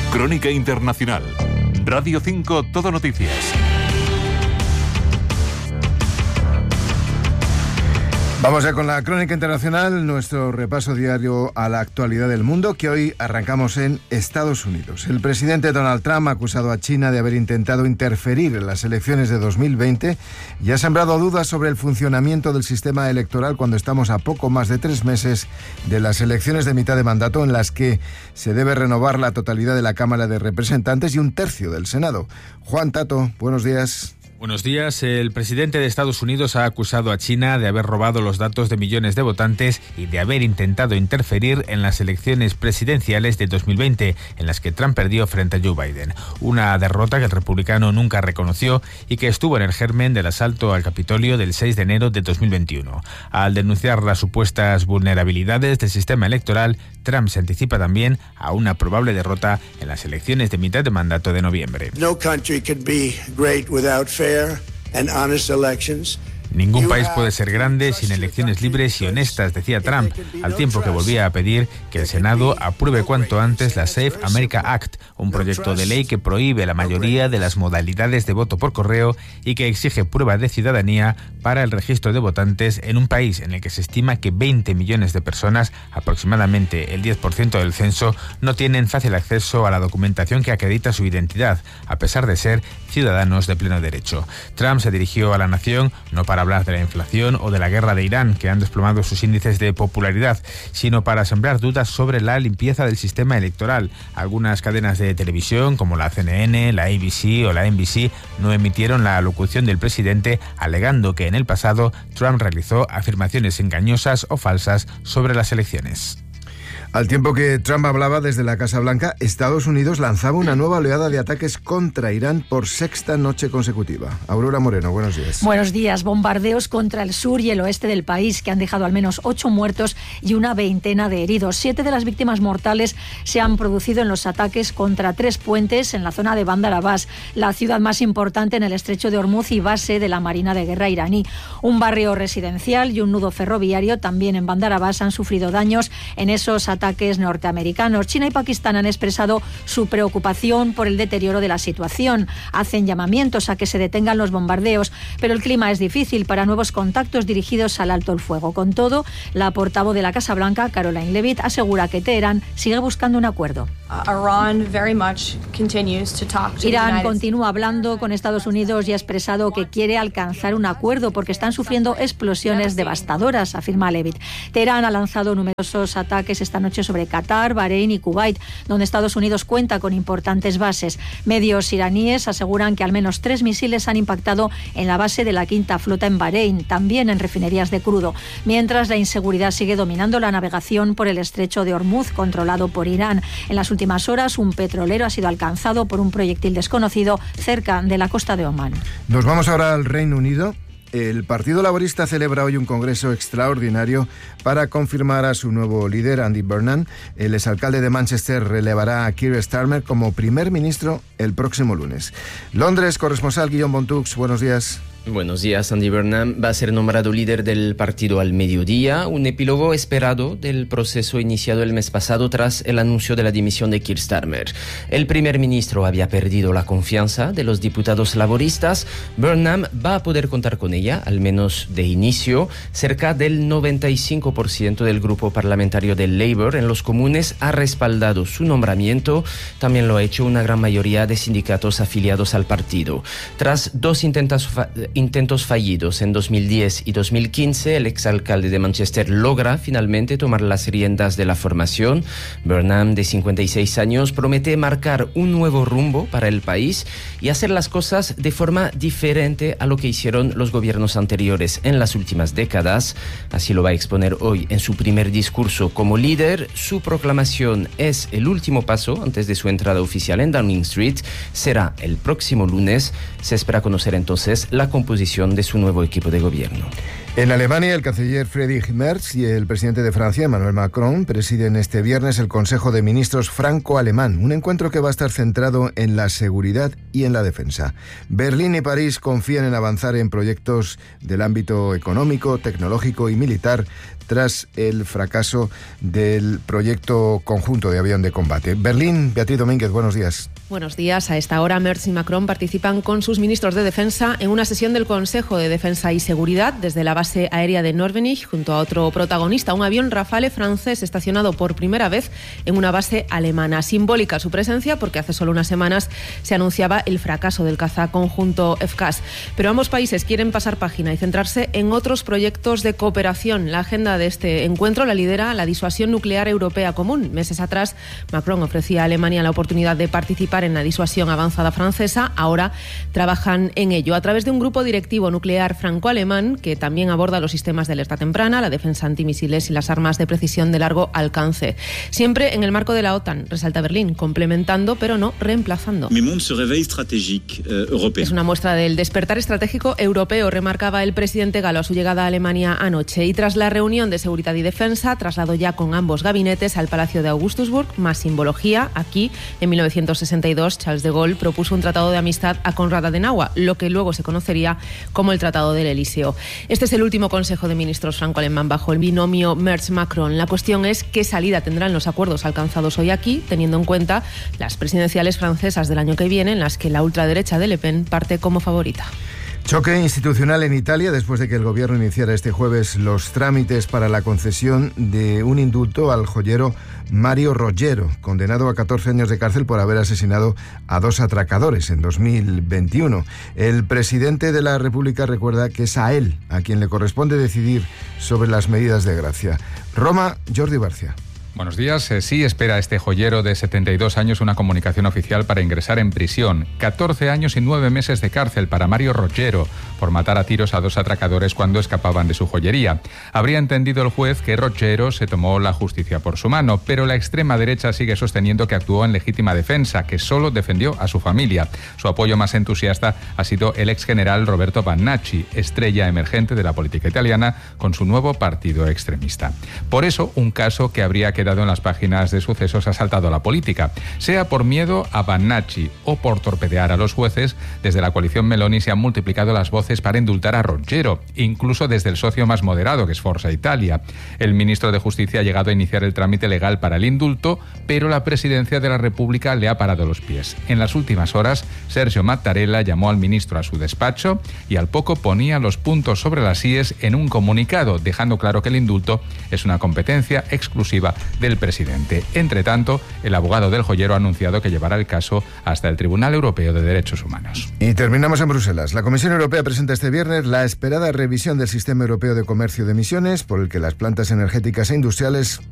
Crónica Internacional. Radio 5 Todo Noticias. Vamos ya con la Crónica Internacional, nuestro repaso diario a la actualidad del mundo, que hoy arrancamos en Estados Unidos. El presidente Donald Trump ha acusado a China de haber intentado interferir en las elecciones de 2020 y ha sembrado dudas sobre el funcionamiento del sistema electoral cuando estamos a poco más de 3 meses de las elecciones de mitad de mandato, en las que se debe renovar la totalidad de la Cámara de Representantes y 1/3 del Senado. Juan Tato, buenos días. Buenos días. El presidente de Estados Unidos ha acusado a China de haber robado los datos de millones de votantes y de haber intentado interferir en las elecciones presidenciales de 2020, en las que Trump perdió frente a Joe Biden. Una derrota que el republicano nunca reconoció y que estuvo en el germen del asalto al Capitolio del 6 de enero de 2021. Al denunciar las supuestas vulnerabilidades del sistema electoral, Trump se anticipa también a una probable derrota en las elecciones de mitad de mandato de noviembre. No country can be great without fair and honest elections. Ningún país puede ser grande sin elecciones libres y honestas, decía Trump, al tiempo que volvía a pedir que el Senado apruebe cuanto antes la Safe America Act, un proyecto de ley que prohíbe la mayoría de las modalidades de voto por correo y que exige prueba de ciudadanía para el registro de votantes en un país en el que se estima que 20 millones de personas, aproximadamente el 10% del censo, no tienen fácil acceso a la documentación que acredita su identidad, a pesar de ser ciudadanos de pleno derecho. Trump se dirigió a la nación no para hablar de la inflación o de la guerra de Irán, que han desplomado sus índices de popularidad, sino para sembrar dudas sobre la limpieza del sistema electoral. Algunas cadenas de televisión, como la CNN, la ABC o la NBC, no emitieron la alocución del presidente, alegando que en el pasado Trump realizó afirmaciones engañosas o falsas sobre las elecciones. Al tiempo que Trump hablaba desde la Casa Blanca, Estados Unidos lanzaba una nueva oleada de ataques contra Irán por 6ª noche consecutiva. Aurora Moreno, buenos días. Buenos días. Bombardeos contra el sur y el oeste del país que han dejado al menos 8 muertos y una veintena de heridos. 7 de las víctimas mortales se han producido en los ataques contra 3 puentes en la zona de Bandar Abbas, la ciudad más importante en el estrecho de Hormuz y base de la Marina de Guerra iraní. Un barrio residencial y un nudo ferroviario también en Bandar Abbas han sufrido daños en esos ataques norteamericanos. China y Pakistán han expresado su preocupación por el deterioro de la situación. Hacen llamamientos a que se detengan los bombardeos, pero el clima es difícil para nuevos contactos dirigidos al alto el fuego. Con todo, la portavoz de la Casa Blanca, Caroline Leavitt, asegura que Teherán sigue buscando un acuerdo. Irán continúa hablando con Estados Unidos y ha expresado que quiere alcanzar un acuerdo porque están sufriendo explosiones devastadoras, afirma Leavitt. Teherán ha lanzado numerosos ataques esta noche sobre Qatar, Bahrein y Kuwait, donde Estados Unidos cuenta con importantes bases. Medios iraníes aseguran que al menos 3 misiles han impactado en la base de la 5ª Flota en Bahrein, también en refinerías de crudo, mientras la inseguridad sigue dominando la navegación por el estrecho de Hormuz, controlado por Irán. En las últimas horas, un petrolero ha sido alcanzado por un proyectil desconocido cerca de la costa de Omán. Nos vamos ahora al Reino Unido. El Partido Laborista celebra hoy un congreso extraordinario para confirmar a su nuevo líder, Andy Burnham. El exalcalde de Manchester relevará a Keir Starmer como primer ministro el próximo lunes. Londres, corresponsal Guillaume Bontux, buenos días. Buenos días. Andy Burnham va a ser nombrado líder del partido al mediodía, un epílogo esperado del proceso iniciado el mes pasado tras el anuncio de la dimisión de Keir Starmer. El primer ministro había perdido la confianza de los diputados laboristas. Burnham va a poder contar con ella, al menos de inicio. Cerca del 95% del grupo parlamentario del Labour en los comunes ha respaldado su nombramiento. También lo ha hecho una gran mayoría de sindicatos afiliados al partido. Tras 2 intentos fallidos en 2010 y 2015, el exalcalde de Manchester logra finalmente tomar las riendas de la formación. Burnham, de 56 años, promete marcar un nuevo rumbo para el país y hacer las cosas de forma diferente a lo que hicieron los gobiernos anteriores en las últimas décadas. Así lo va a exponer hoy en su primer discurso como líder. Su proclamación es el último paso antes de su entrada oficial en Downing Street. Será el próximo lunes. Se espera conocer entonces la composición de su nuevo equipo de gobierno. En Alemania, el canciller Friedrich Merz y el presidente de Francia, Emmanuel Macron, presiden este viernes el Consejo de Ministros franco-alemán, un encuentro que va a estar centrado en la seguridad y en la defensa. Berlín y París confían en avanzar en proyectos del ámbito económico, tecnológico y militar tras el fracaso del proyecto conjunto de avión de combate. Berlín, Beatriz Domínguez, buenos días. Buenos días. A esta hora, Merz y Macron participan con sus ministros de Defensa en una sesión del Consejo de Defensa y Seguridad desde la base aérea de Norvenich, junto a otro protagonista, un avión Rafale francés estacionado por primera vez en una base alemana. Simbólica su presencia porque hace solo unas semanas se anunciaba el fracaso del caza conjunto FCAS. Pero ambos países quieren pasar página y centrarse en otros proyectos de cooperación. La agenda de este encuentro la lidera la disuasión nuclear europea común. Meses atrás, Macron ofrecía a Alemania la oportunidad de participar en la disuasión avanzada francesa. Ahora trabajan en ello a través de un grupo directivo nuclear franco-alemán que también aborda los sistemas de alerta temprana, la defensa antimisiles y las armas de precisión de largo alcance. Siempre en el marco de la OTAN, resalta Berlín, complementando pero no reemplazando. Es una muestra del despertar estratégico europeo, remarcaba el presidente galo a su llegada a Alemania anoche. Y tras la reunión de seguridad y defensa, trasladó ya con ambos gabinetes al Palacio de Augustusburg. Más simbología. Aquí, en 1962, Charles de Gaulle propuso un tratado de amistad a Konrad Adenauer, lo que luego se conocería como el Tratado del Elíseo. Este es el último Consejo de Ministros franco-alemán bajo el binomio Merz-Macron. La cuestión es qué salida tendrán los acuerdos alcanzados hoy aquí, teniendo en cuenta las presidenciales francesas del año que viene, en las que la ultraderecha de Le Pen parte como favorita. Choque institucional en Italia después de que el gobierno iniciara este jueves los trámites para la concesión de un indulto al joyero Mario Roggero, condenado a 14 años de cárcel por haber asesinado a 2 atracadores en 2021. El presidente de la República recuerda que es a él a quien le corresponde decidir sobre las medidas de gracia. Roma, Jordi Barcia. Buenos días. Sí espera este joyero de 72 años una comunicación oficial para ingresar en prisión. 14 años y 9 meses de cárcel para Mario Roggero por matar a tiros a 2 atracadores cuando escapaban de su joyería. Habría entendido el juez que Roggero se tomó la justicia por su mano, pero la extrema derecha sigue sosteniendo que actuó en legítima defensa, que solo defendió a su familia. Su apoyo más entusiasta ha sido el exgeneral Roberto Vannacci, estrella emergente de la política italiana, con su nuevo partido extremista. Por eso, un caso que habría quedado en las páginas de sucesos ha saltado a la política. Sea por miedo a Vannacci o por torpedear a los jueces, desde la coalición Meloni se han multiplicado las voces para indultar a Roggero, incluso desde el socio más moderado, que es Forza Italia. El ministro de Justicia ha llegado a iniciar el trámite legal para el indulto, pero la presidencia de la República le ha parado los pies. En las últimas horas, Sergio Mattarella llamó al ministro a su despacho y al poco ponía los puntos sobre las íes en un comunicado, dejando claro que el indulto es una competencia exclusiva del presidente. Entre tanto, el abogado del joyero ha anunciado que llevará el caso hasta el Tribunal Europeo de Derechos Humanos. Y terminamos en Bruselas. La Comisión Europea presenta este viernes la esperada revisión del Sistema Europeo de Comercio de Emisiones, por el que las plantas energéticas e industriales